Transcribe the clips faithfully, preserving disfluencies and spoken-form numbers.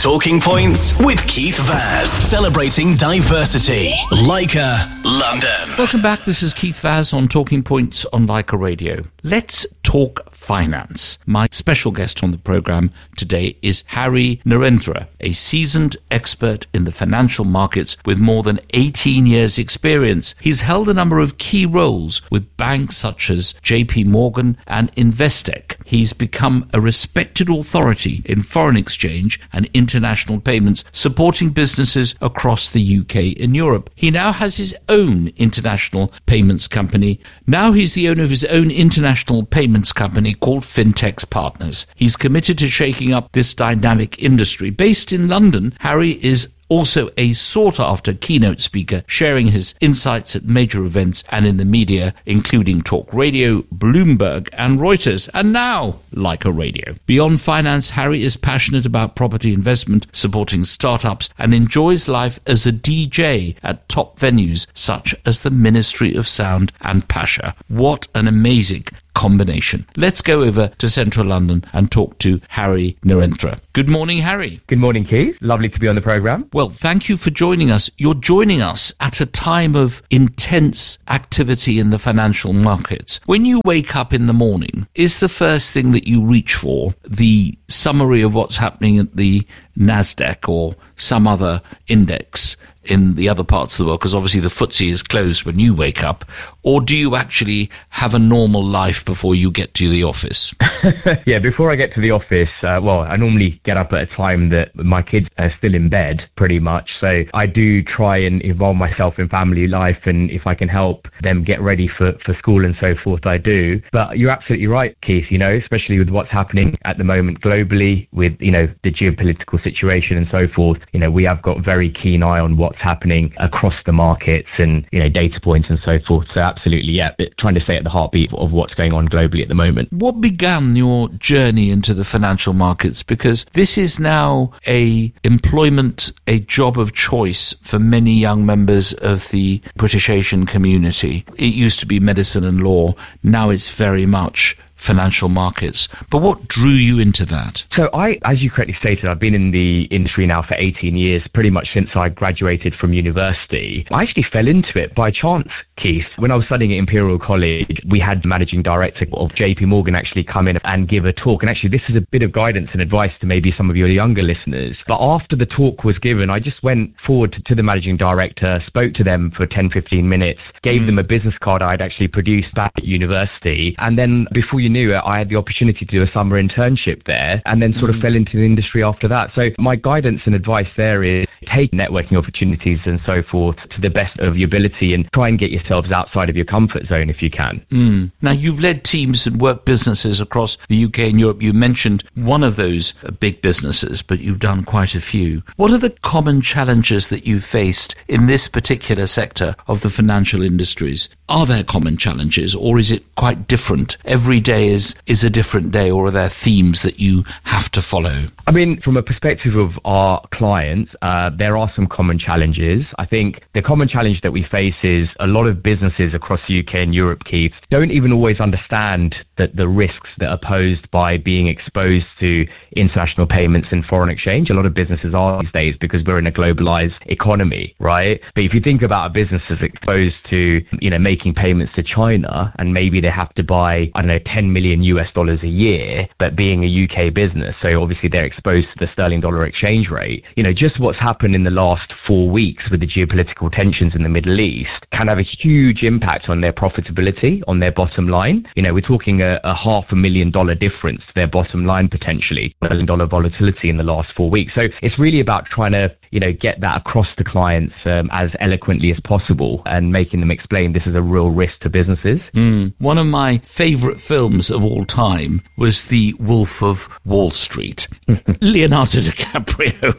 Talking Points with Keith Vaz, celebrating diversity. Leica, London. Welcome back. This is Keith Vaz on Talking Points on Leica Radio. Let's talk finance. My special guest on the program today is Hari Narendra, a seasoned expert in the financial markets with more than eighteen years experience. He's held a number of key roles with banks such as J P Morgan and Investec. He's become a respected authority in foreign exchange and international payments, supporting businesses across the U K and Europe. He now has his own international payments company. Now he's the owner of his own international payments company called Fintechs Partners. He's committed to shaking up this dynamic industry. Based in London, Hari is also a sought-after keynote speaker, sharing his insights at major events and in the media, including Talk Radio, Bloomberg and Reuters, and now Leica Radio. Beyond finance, Hari is passionate about property investment, supporting startups, and enjoys life as a D J at top venues such as the Ministry of Sound and Pasha. What an amazing combination. Let's go over to central London and talk to Hari Narendra. Good morning, Hari. Good morning, Keith. Lovely to be on the programme. Well, thank you for joining us. You're joining us at a time of intense activity in the financial markets. When you wake up in the morning, is the first thing that you reach for the summary of what's happening at the NASDAQ or some other index in the other parts of the world, because obviously the F T S E is closed when you wake up, or do you actually have a normal life before you get to the office? Yeah, before I get to the office, uh, well, I normally get up at a time that my kids are still in bed, pretty much, so I do try and involve myself in family life, and if I can help them get ready for, for school and so forth, I do. But you're absolutely right, Keith, you know, especially with what's happening at the moment globally, with, you know, the geopolitical situation and so forth, you know, we have got a very keen eye on what's happening across the markets and, you know, data points and so forth. So absolutely, yeah, but trying to stay at the heartbeat of what's going on globally at the moment. What began your journey into the financial markets? Because this is now a employment, a job of choice for many young members of the British Asian community. It used to be medicine and law. Now it's very much financial markets. But what drew you into that? So I, as you correctly stated, I've been in the industry now for eighteen years, pretty much since I graduated from university. I actually fell into it by chance, Keith. When I was studying at Imperial College, we had the managing director of J P Morgan actually come in and give a talk. And actually, this is a bit of guidance and advice to maybe some of your younger listeners. But after the talk was given, I just went forward to, to the managing director, spoke to them for ten, fifteen minutes, gave mm. them a business card I'd actually produced back at university. And then before you knew it, I had the opportunity to do a summer internship there, and then sort of mm. fell into the industry after that. So my guidance and advice there is take networking opportunities and so forth to the best of your ability, and try and get yourselves outside of your comfort zone if you can. Mm. Now, you've led teams and worked businesses across the U K and Europe. You mentioned one of those big businesses, but you've done quite a few. What are the common challenges that you've faced in this particular sector of the financial industries? Are there common challenges, or is it quite different? Every day is, is a different day, or are there themes that you have to follow? I mean, from a perspective of our clients, uh, there are some common challenges. I think the common challenge that we face is a lot of businesses across the U K and Europe, Keith, don't even always understand that the risks that are posed by being exposed to international payments and foreign exchange. A lot of businesses are these days because we're in a globalized economy, right? But if you think about a business that's exposed to, you know, making payments to China, and maybe they have to buy, I don't know, ten million U S dollars a year, but being a U K business, so obviously they're exposed to the sterling dollar exchange rate. You know, just what's happened in the last four weeks with the geopolitical tensions in the Middle East can have a huge impact on their profitability, on their bottom line. You know, we're talking a, a half a million dollar difference to their bottom line potentially, million dollar volatility in the last four weeks. So it's really about trying to, you know, get that across to clients um, as eloquently as possible, and making them explain this is a real risk to businesses. Mm. One of my favourite films of all time was The Wolf of Wall Street. Leonardo DiCaprio.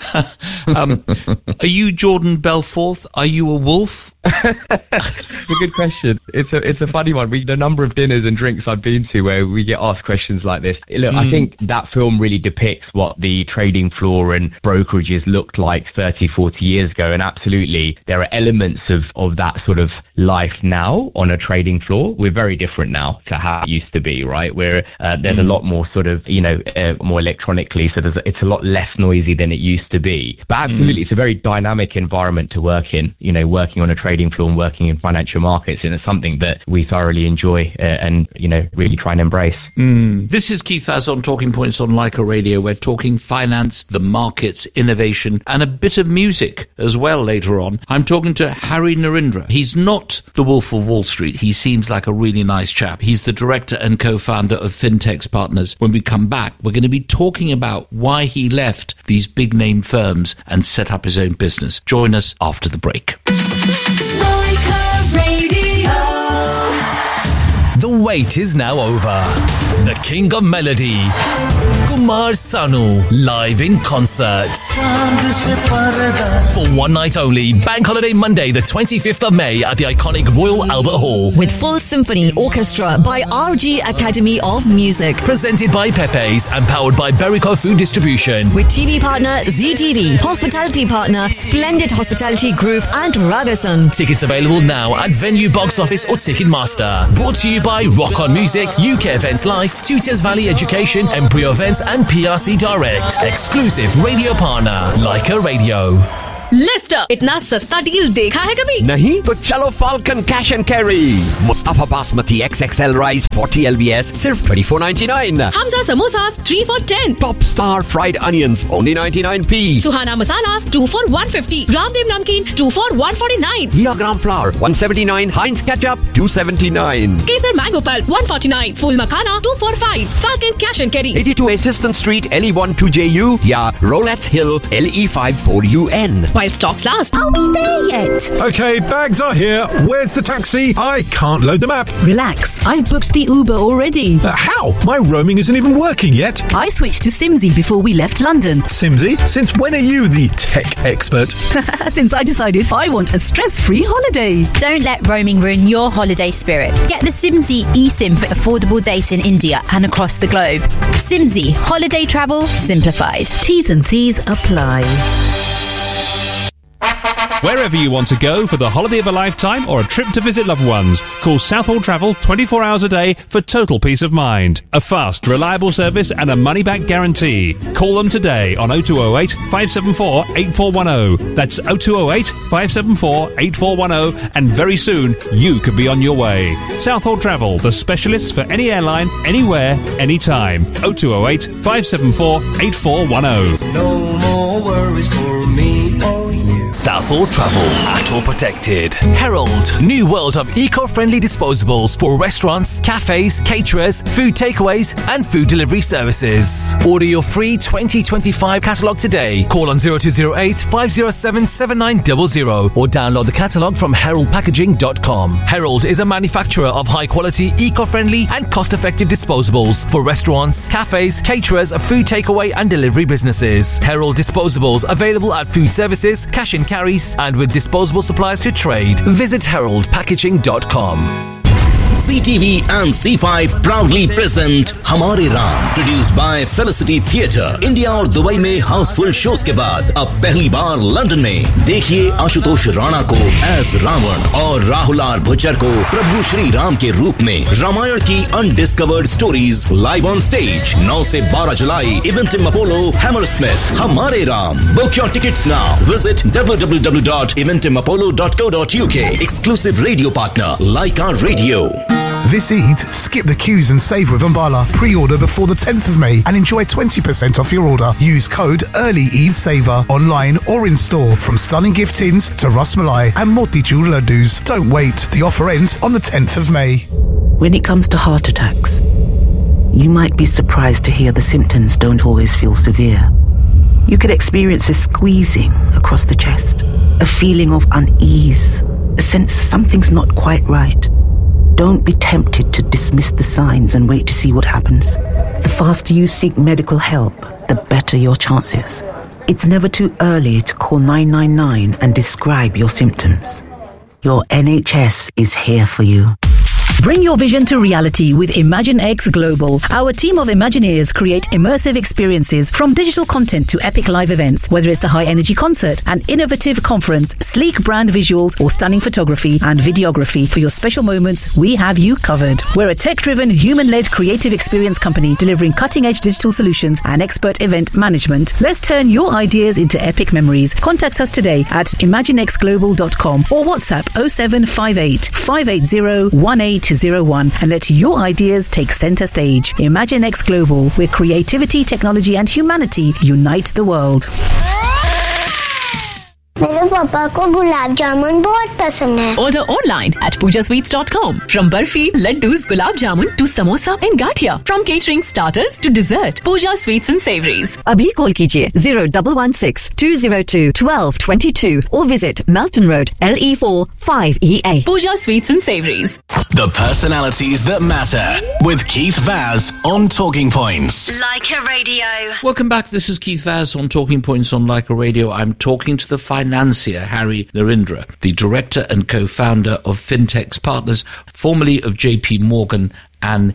um, are you Jordan Belforth? Are you a wolf? A good question. It's a it's a funny one. We the number of dinners and drinks I've been to where we get asked questions like this. Look, mm. I think that film really depicts what the trading floor and brokerages looked like thirty, forty years ago. And absolutely, there are elements of, of that sort of life now on a trading floor. We're very different now to how it used to be, right? Where uh, there's mm. a lot more sort of, you know, uh, more electronically. So there's, it's a lot less noisy than it used to be. But absolutely, mm. it's a very dynamic environment to work in, you know, working on a trading floor and working in financial markets. And it's something that we thoroughly enjoy uh, and, you know, really try and embrace. Mm. This is Keith Vaz on Talking Points on Leica Radio. We're talking finance, the markets, innovation, and a bit of music as well later on. I'm talking to Hari Narendra. He's not the Wolf of Wall Street. He seems like a really nice chap. He's the director and co-founder of Fintechs Partners. When we come back, we're going to be talking about why he left these big name firms and set up his own business. Join us after the break. The wait is now over. The King of Melody, Kumar Sanu, live in concert. For one night only, Bank Holiday Monday, the twenty-fifth of May at the iconic Royal Albert Hall. With full symphony orchestra by R G Academy of Music. Presented by Pepe's and powered by Berico Food Distribution. With T V partner Z T V, hospitality partner Splendid Hospitality Group and Ragasan. Tickets available now at Venue Box Office or Ticketmaster. Brought to you by Rock On Music, U K Events Life, Tutors Valley Education, Embryo Events and P R C Direct. Exclusive radio partner, Leica Radio. Leicester इतना सस्ता deal देखा है कभी? नहीं तो चलो falcon cash and carry Mustafa basmati x x L rice forty L B S सिर्फ twenty-four ninety-nine. Hamza samosas three for ten. Top star fried onions only ninety-nine p. Suhana masalas two for one fifty. Ramdev नमकीन two for one forty-nine. Heera gram flower one seventy-nine. Heinz ketchup two seventy-nine. Kesar mango pulp one forty-nine. Fool makhana two for five. Falcon cash and carry eighty-two Assistant Street L E one two J U या Rolettes Hill L E five four U N. While stocks last. Are we there yet? Okay, bags are here. Where's the taxi? I can't load the map. Relax, I've booked the Uber already. Uh, how? My roaming isn't even working yet. I switched to Simsy before we left London. Simsy? Since when are you the tech expert? Since I decided I want a stress-free holiday. Don't let roaming ruin your holiday spirit. Get the Simsy eSIM for affordable data in India and across the globe. Simsy, holiday travel simplified. T's and C's apply. Wherever you want to go for the holiday of a lifetime or a trip to visit loved ones, call Southall Travel twenty-four hours a day for total peace of mind. A fast, reliable service and a money-back guarantee. Call them today on oh two oh eight, five seven four, eight four one oh. That's oh two oh eight, five seven four, eight four one oh, and very soon you could be on your way. Southall Travel, the specialists for any airline, anywhere, anytime. oh two oh eight, five seven four, eight four one oh. No more worries for me or you. Southall Travel, at all protected. Herald, new world of eco-friendly disposables for restaurants, cafes, caterers, food takeaways and food delivery services. Order your free twenty twenty-five catalogue today. Call on oh two oh eight, five oh seven, seven nine zero zero or download the catalogue from herald packaging dot com. Herald is a manufacturer of high-quality, eco-friendly and cost-effective disposables for restaurants, cafes, caterers, food takeaway and delivery businesses. Herald disposables available at food services, cash and carries and with disposable supplies to trade. Visit herald packaging dot com. C T V and C five proudly present हमारे Ram, produced by Felicity Theatre. India और Dubai में Housefull shows के बाद अब पहली बार London में देखिए आशुतोष राणा को एज रावण और राहुल आर भुच्चर को प्रभु श्री राम के रूप में रामायण की undiscovered stories live on stage नौ से बारह जुलाई इवेंटिम अपोलो हैमरस्मिथ. हमारे Ram. Book your tickets now. Visit w w w dot eventim apollo dot co dot u k. Exclusive radio partner Leica Radio. This Eid, skip the queues and save with Umbala. Pre-order before the tenth of May and enjoy twenty percent off your order. Use code Early Eid Saver online or in store. From stunning gift tins to Ras Malai and Motichur laddus. Don't wait. The offer ends on the tenth of May. When it comes to heart attacks, you might be surprised to hear the symptoms don't always feel severe. You could experience a squeezing across the chest, a feeling of unease, a sense something's not quite right. Don't be tempted to dismiss the signs and wait to see what happens. The faster you seek medical help, the better your chances. It's never too early to call nine nine nine and describe your symptoms. Your N H S is here for you. Bring your vision to reality with ImagineX Global. Our team of Imagineers create immersive experiences from digital content to epic live events. Whether it's a high-energy concert, an innovative conference, sleek brand visuals, or stunning photography and videography, for your special moments, we have you covered. We're a tech-driven, human-led creative experience company delivering cutting-edge digital solutions and expert event management. Let's turn your ideas into epic memories. Contact us today at imaginex global dot com or WhatsApp oh seven five eight, five eight zero, one eight zero one and let your ideas take center stage. ImagineX Global, where creativity, technology and humanity unite the world. मेरे पापा को गुलाब जामुन बहुत पसंद है. Order online at pooja sweets dot com. From barfi, laddus, gulab jamun to samosa and gathia. From catering starters to dessert, Pooja Sweets and Savouries. अभी call कीजिए zero one one six, two zero two, one two two two or visit Melton Road, L E four, five E A. Pooja Sweets and Savouries. The personalities that matter with Keith Vaz on Talking Points. Leica Radio. Welcome back. This is Keith Vaz on Talking Points on Leica Radio. I'm talking to the financier, Harry Narendra, the director and co-founder of Fintex Partners, formerly of J P Morgan and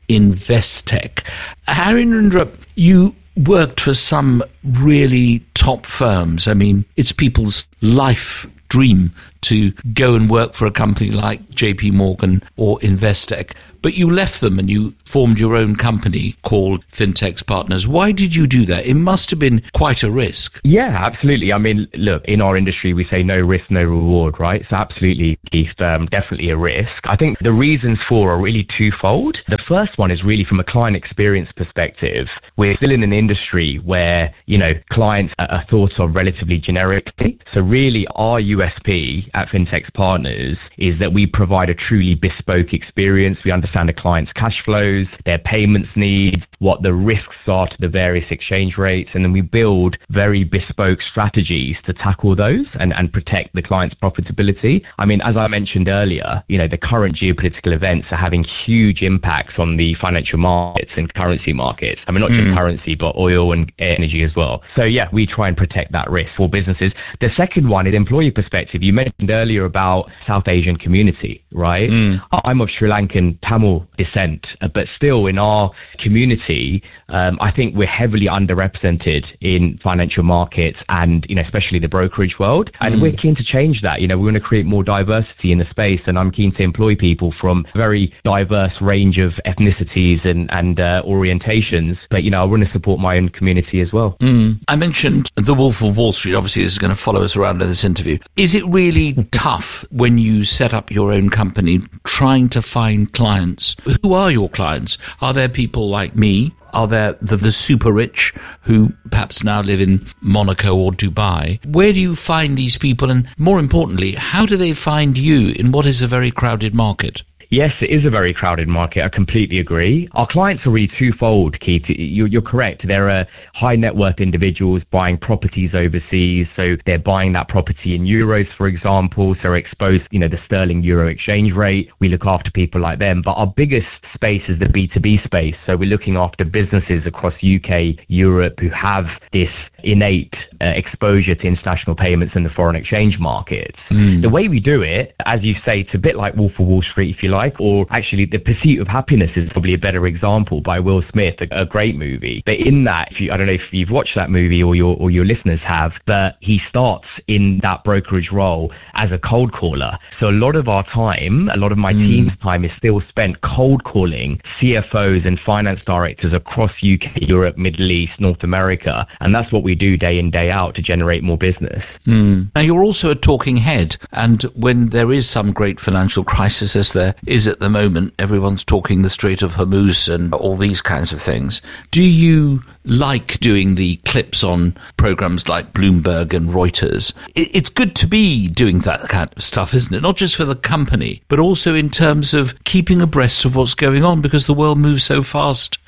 Investec. Harry Narendra, you worked for some really top firms. I mean, it's people's life dream to go and work for a company like J P Morgan or Investec, but you left them and you formed your own company called Fintex Partners. Why did you do that? It must have been quite a risk. Yeah, absolutely. I mean, look, in our industry, we say no risk, no reward, right? So absolutely, Keith, um, definitely a risk. I think the reasons for are really twofold. The first one is really from a client experience perspective. We're still in an industry where, you know, clients are thought of relatively generically. So really our U S P at Fintex Partners is that we provide a truly bespoke experience. We understand the client's cash flows, their payments needs, what the risks are to the various exchange rates, and then we build very bespoke strategies to tackle those and, and protect the client's profitability. I mean, as I mentioned earlier, you know, the current geopolitical events are having huge impacts on the financial markets and currency markets. I mean, not mm. just currency, but oil and energy as well. So yeah, we try and protect that risk for businesses. The second one is employee perspective. You mentioned earlier about South Asian community, right? Mm. I'm of Sri Lankan Tamil descent, but still in our community, um, I think we're heavily underrepresented in financial markets and, you know, especially the brokerage world. And mm. we're keen to change that. You know, we want to create more diversity in the space, and I'm keen to employ people from a very diverse range of ethnicities and, and uh, orientations. But, you know, I want to support my own community as well. Mm. I mentioned The Wolf of Wall Street. Obviously, this is going to follow us around in this interview. Is it really tough when you set up your own company trying to find clients? Who are your clients? Are there people like me? Are there the, the super rich who perhaps now live in Monaco or Dubai? Where do you find these people? And more importantly, how do they find you in what is a very crowded market? Yes, it is a very crowded market. I completely agree. Our clients are really twofold, Keith. You're, you're correct. There are high net worth individuals buying properties overseas. So they're buying that property in euros, for example. So they're exposed, you know, the sterling euro exchange rate. We look after people like them. But our biggest space is the B two B space. So we're looking after businesses across U K, Europe who have this innate uh, exposure to international payments in the foreign exchange markets. Mm. The way we do it, as you say, it's a bit like Wolf of Wall Street, if you like. Or actually The Pursuit of Happiness is probably a better example by Will Smith, a, a great movie. But in that, if you, I don't know if you've watched that movie or your or your listeners have, but he starts in that brokerage role as a cold caller. So a lot of our time, a lot of my mm. team's time is still spent cold calling C F Os and finance directors across U K, Europe, Middle East, North America. And that's what we do day in, day out to generate more business. Mm. Now, you're also a talking head. And when there is some great financial crisis, as there is at the moment, everyone's talking the Strait of Hormuz and all these kinds of things. Do you like doing the clips on programs like Bloomberg and Reuters? It's good to be doing that kind of stuff, isn't it? Not just for the company, but also in terms of keeping abreast of what's going on, because the world moves so fast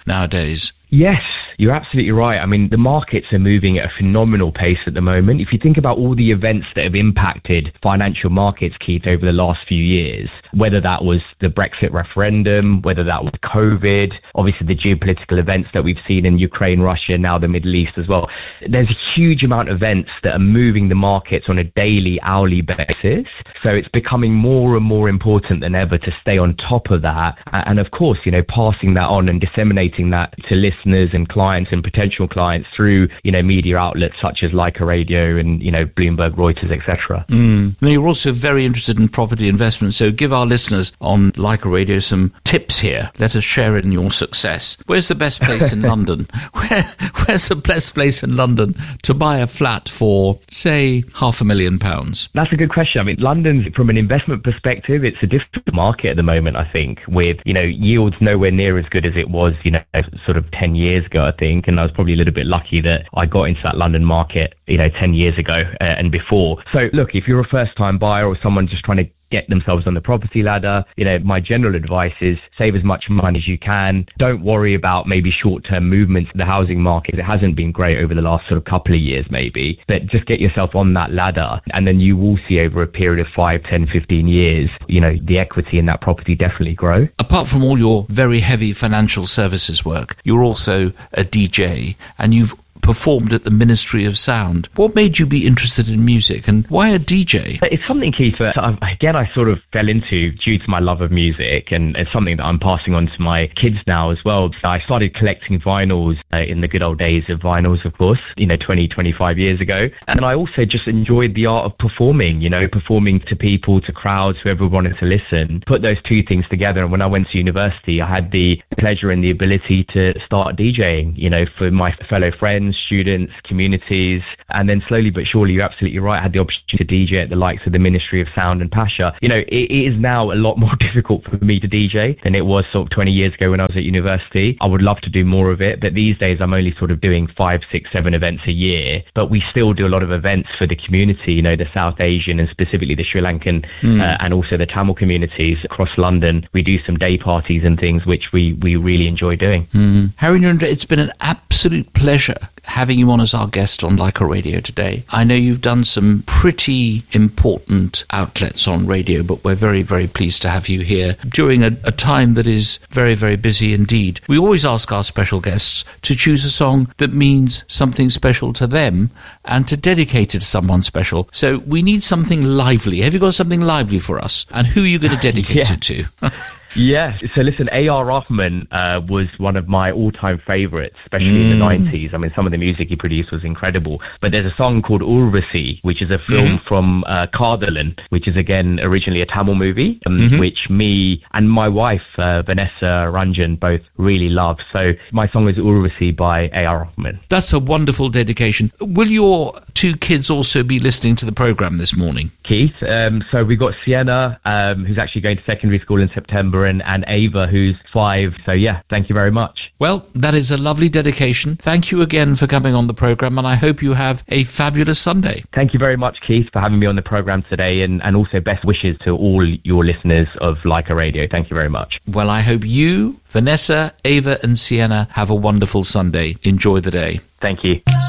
nowadays. Yes, you're absolutely right. I mean, the markets are moving at a phenomenal pace at the moment. If you think about all the events that have impacted financial markets, Keith, over the last few years, whether that was the Brexit referendum, whether that was COVID, obviously the geopolitical events that we've seen in Ukraine, Russia, now the Middle East as well. There's a huge amount of events that are moving the markets on a daily, hourly basis. So it's becoming more and more important than ever to stay on top of that. And of course, you know, passing that on and disseminating that to listeners and clients and potential clients through, you know, media outlets such as Leica Radio and, you know, Bloomberg, Reuters, et cetera. Mm. Now, you're also very interested in property investment, so give our listeners on Leica Radio some tips here. Let us share in your success. Where's the best place in London? Where, where's the best place in London to buy a flat for, say, half a million pounds? That's a good question. I mean, London, from an investment perspective, it's a different market at the moment, I think, with, you know, yields nowhere near as good as it was, you know, sort of ten years ago, I think, and I was probably a little bit lucky that I got into that London market, you know, ten years ago uh, and before. So look, if you're a first time buyer or someone just trying to get themselves on the property ladder, you know, my general advice is save as much money as you can. Don't worry about maybe short-term movements in the housing market. It hasn't been great over the last sort of couple of years maybe, but just get yourself on that ladder, and then you will see over a period of five, ten, fifteen years, you know, the equity in that property definitely grow. Apart from all your very heavy financial services work, you're also a D J, and you've performed at the Ministry of Sound. What made you be interested in music, and why a D J? It's something, Keith, that I, again I sort of fell into due to my love of music, and it's something that I'm passing on to my kids now as well. So I started collecting vinyls uh, in the good old days of vinyls, of course, you know, twenty, twenty-five years ago. And I also just enjoyed the art of performing, you know, performing to people, to crowds, whoever wanted to listen. Put those two things together, and when I went to university, I had the pleasure and the ability to start DJing, you know, for my fellow friends, students, communities, and then slowly but surely, you're absolutely right, I had the opportunity to D J at the likes of the Ministry of Sound and Pasha. You know, it, it is now a lot more difficult for me to D J than it was sort of twenty years ago when I was at university. I would love to do more of it, but these days I'm only sort of doing five, six, seven events a year, but we still do a lot of events for the community, you know, the South Asian and specifically the Sri Lankan mm. uh, and also the Tamil communities across London. We do some day parties and things which we, we really enjoy doing. Mm. Harry Narendra, it's been an absolute pleasure having you on as our guest on Leica Radio today. I know you've done some pretty important outlets on radio, but we're very, very pleased to have you here during a, a time that is very, very busy indeed. We always ask our special guests to choose a song that means something special to them and to dedicate it to someone special. So we need something lively. Have you got something lively for us? And who are you going to dedicate yeah. it to? Yeah, so listen, A R Rahman uh, was one of my all-time favourites, especially mm. in the nineties. I mean, some of the music he produced was incredible. But there's a song called Urvasi, which is a film mm-hmm. from uh, Kadalan, which is, again, originally a Tamil movie, um, mm-hmm. which me and my wife, uh, Vanessa Ranjan, both really love. So my song is Urvasi by A R Rahman. That's a wonderful dedication. Will your two kids also be listening to the programme this morning? Keith, um, so we've got Sienna, um, who's actually going to secondary school in September, And, and Ava, who's five. So yeah, thank you very much. Well, that is a lovely dedication. Thank you again for coming on the programme, and I hope you have a fabulous Sunday. Thank you very much, Keith, for having me on the programme today, and, and also best wishes to all your listeners of Leica Radio. Thank you very much. Well, I hope you, Vanessa, Ava and Sienna have a wonderful Sunday. Enjoy the day. Thank you.